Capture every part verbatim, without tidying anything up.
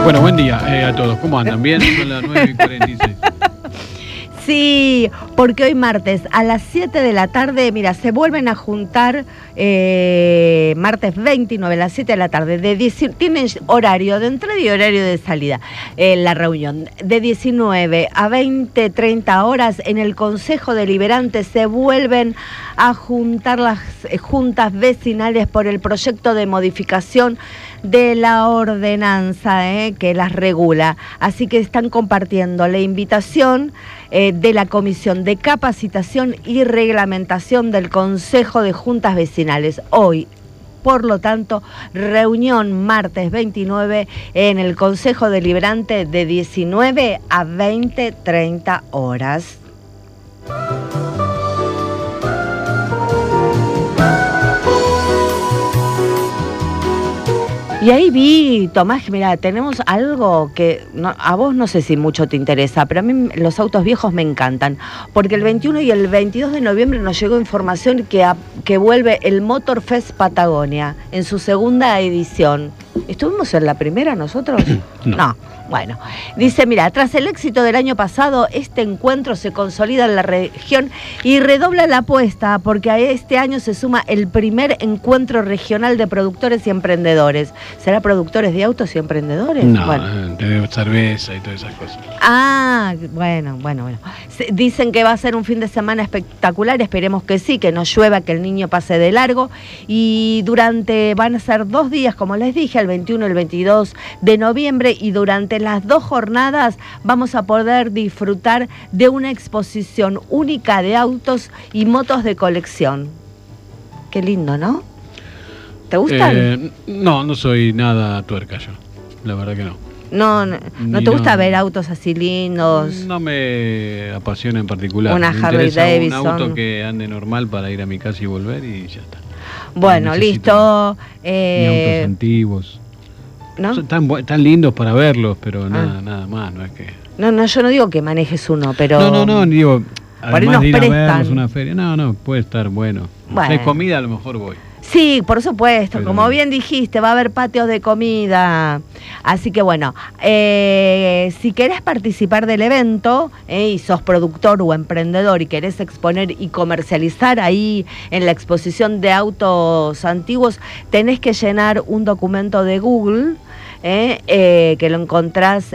Bueno, buen día eh, a todos. ¿Cómo andan? ¿Bien? Son las nueve y cuarenta y seis. Sí, porque hoy martes a las siete de la tarde, mira, se vuelven a juntar, eh, martes veintinueve a las siete de la tarde, de diez, tienen horario de entrada y horario de salida, eh, la reunión, de diecinueve a veinte, treinta horas en el Consejo Deliberante se vuelven a juntar las eh, juntas vecinales por el proyecto de modificación de la ordenanza eh, que las regula. Así que están compartiendo la invitación eh, de la Comisión de Capacitación y Reglamentación del Consejo de Juntas Vecinales. Hoy, por lo tanto, reunión martes veintinueve en el Consejo Deliberante de diecinueve a veinte, treinta horas. Y ahí vi, Tomás, mira, tenemos algo que no, a vos no sé si mucho te interesa, pero a mí los autos viejos me encantan, porque el veintiuno y el veintidós de noviembre nos llegó información que, a, que vuelve el Motor Fest Patagonia en su segunda edición. ¿Estuvimos en la primera nosotros? No. No. Bueno, dice, mira, tras el éxito del año pasado, este encuentro se consolida en la región y redobla la apuesta porque a este año se suma el primer encuentro regional de productores y emprendedores. ¿Será productores de autos y emprendedores? No, bueno. de cerveza y todas esas cosas. Ah, bueno, bueno, bueno. Dicen que va a ser un fin de semana espectacular, esperemos que sí, que no llueva, que el niño pase de largo. Y durante, van a ser dos días, como les dije, el veintiuno y el veintidós de noviembre, y durante las dos jornadas vamos a poder disfrutar de una exposición única de autos y motos de colección. Qué lindo, ¿no? ¿Te gustan? Eh, no, no soy nada tuerca yo, la verdad que no. No, no, ¿no te gusta no, ver autos así lindos? No me apasiona en particular. Una me Harley Davidson. Un auto que ande normal para ir a mi casa y volver y ya está. Bueno, no listo. Ni Eh... autos antiguos. ¿No? Son tan, tan lindos para verlos, pero ah. nada, nada más, no es que... No, no, yo no digo que manejes uno, pero... No, no, no, digo, además de ir prestan. a verlos una feria, no, no, puede estar bueno. bueno. Si hay comida, a lo mejor voy. Sí, por supuesto, pero... como bien dijiste, va a haber patios de comida. Así que bueno, eh, si querés participar del evento eh, y sos productor o emprendedor y querés exponer y comercializar ahí en la exposición de autos antiguos, tenés que llenar un documento de Google eh, eh, que lo encontrás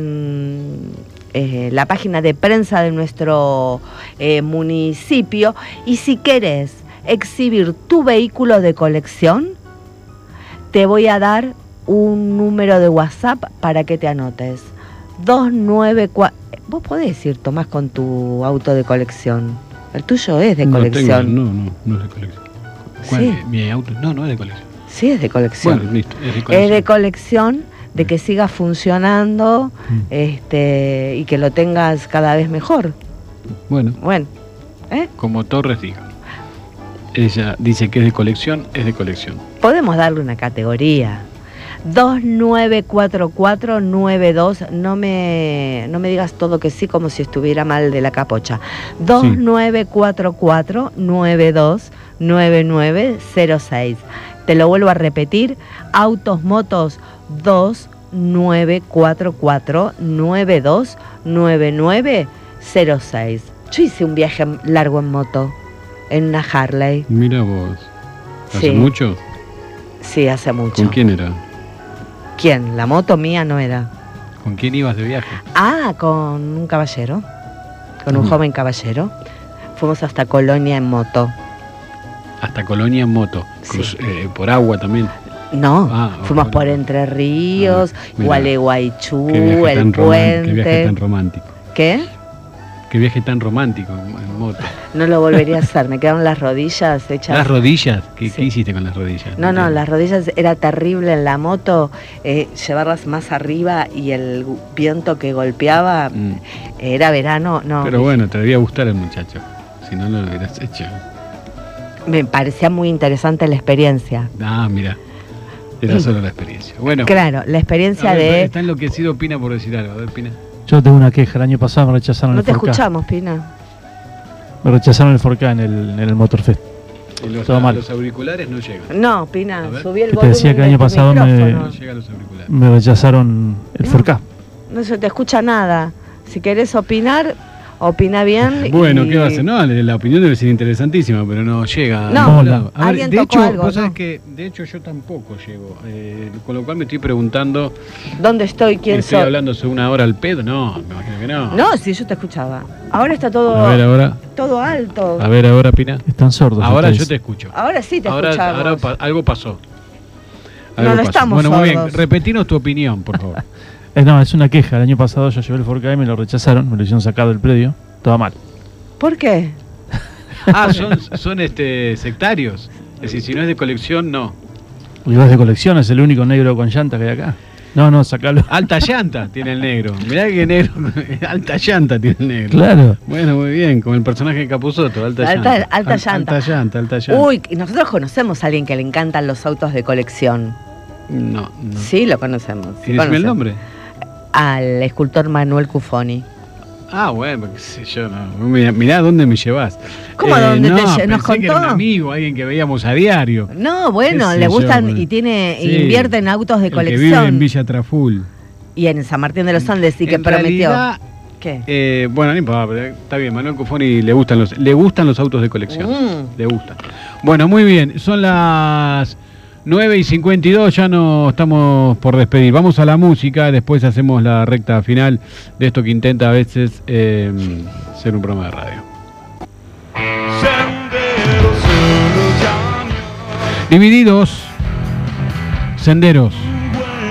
en... Eh, la página de prensa de nuestro eh, municipio, y si querés exhibir tu vehículo de colección, te voy a dar un número de WhatsApp para que te anotes. dos nueve cuatro... Vos podés ir, Tomás, con tu auto de colección. El tuyo es de no colección. Tengo, no, no, no es de colección. ¿Cuál Sí. es? Mi auto, no, no es de colección. Sí, es de colección. Bueno, listo, es de colección. Es de colección, de que siga funcionando mm. este, y que lo tengas cada vez mejor. Bueno, bueno ¿eh? Como Torres diga. Ella dice que es de colección, es de colección. Podemos darle una categoría. dos nueve cuatro cuatro nueve dos, no me, no me digas todo que sí como si estuviera mal de la capocha. dos nueve cuatro cuatro nueve dos nueve nueve cero seis. Te lo vuelvo a repetir, autos, motos, dos nueve cuatro cuatro nueve dos nueve nueve cero seis. Yo hice un viaje largo en moto, en una Harley. Mira vos. ¿Hace sí. mucho? Sí, hace mucho. ¿Con quién era? ¿Quién? La moto mía no era. ¿Con quién ibas de viaje? Ah, con un caballero, con un uh-huh. joven caballero. Fuimos hasta Colonia en moto. Hasta Colonia en moto. Sí. Cruz, eh, por agua también. No, ah, fuimos por Entre Ríos, ah, Gualeguaychú, el puente. Qué viaje tan romántico. ¿Qué? Qué viaje tan romántico en moto. No lo volvería a hacer, me quedaron las rodillas hechas... ¿Las rodillas? ¿Qué, sí. ¿qué hiciste con las rodillas? No, no, no, las rodillas era terrible en la moto, eh, llevarlas más arriba y el viento que golpeaba, mm. era verano, no. Pero bueno, te debía gustar el muchacho, si no, no lo hubieras hecho. Me parecía muy interesante la experiencia. Ah, mira. Era solo la experiencia. Bueno. Claro, la experiencia ver, de... Está enloquecido Pina por decir algo. A ver, Pina. Yo tengo una queja. El año pasado me rechazaron no el te Forca. escuchamos, Pina. Me rechazaron el Forca en el, en el Motor Fest. Y los, Todo mal. los auriculares no llegan. No, Pina, A ver. subí el Te volumen. decía que el de año tu pasado me- micrófono. No llegan los auriculares. Me rechazaron el No. cuatro K. No se te escucha nada. Si querés opinar, opina bien. Bueno, y- ¿qué va a hacer? No, la opinión debe ser interesantísima, pero no llega. No, a ningún lado. A ver, alguien de tocó hecho, algo, vos sabés ¿no? que de hecho yo tampoco llego. Eh, con lo cual me estoy preguntando, ¿Dónde estoy? ¿Quién ¿estoy soy? hablando hace una hora al pedo? No, me imagino que no. No, sí, yo te escuchaba. Ahora está todo, A ver ahora, todo alto. a ver ahora, Pina. Están sordos. Ahora ustedes. yo te escucho. Ahora sí te Ahora, escuchamos. ahora pa- algo pasó. No, Algo no pasó. estamos Bueno, muy bien. sordos. Repetinos tu opinión, por favor. Eh, no, es una queja. El año pasado yo llevé el cuatro K y me lo rechazaron. Me lo hicieron sacar del predio. Todo mal. ¿Por qué? Ah, son, son este sectarios. Es decir, si no es de colección, no. Y vas de colección, es el único negro con llanta que hay acá. No, no, sacalo. Alta llanta tiene el negro. Mirá que negro. Alta llanta tiene el negro. Claro. Bueno, muy bien, como el personaje de Capusotto, alta, Alta- llanta. alta Al- llanta. Alta llanta, alta llanta. Uy, y nosotros conocemos a alguien que le encantan los autos de colección. No, no. Sí, lo conocemos. sí ¿Y decime el conocemos. nombre? Al escultor Manuel Cufoni. Ah, bueno, qué sé yo, no. Mirá, mirá dónde me llevás. ¿Cómo a dónde no, te lle- nos pensé que era un contó? amigo, alguien que veíamos a diario. No, bueno, ¿Qué sé le yo, gustan bueno? y tiene Sí. invierte en autos de El que vive en colección. Villa Traful. Y en San Martín de los Andes y que En prometió. realidad, ¿Qué? eh, bueno, no importa, pero está bien, Manuel Cufoni le gustan los, le gustan los autos de colección. Mm. Le gustan. Bueno, muy bien, son las nueve y cincuenta y dos, ya nos estamos por despedir. Vamos a la música, después hacemos la recta final de esto que intenta a veces eh, ser un programa de radio. Divididos, senderos.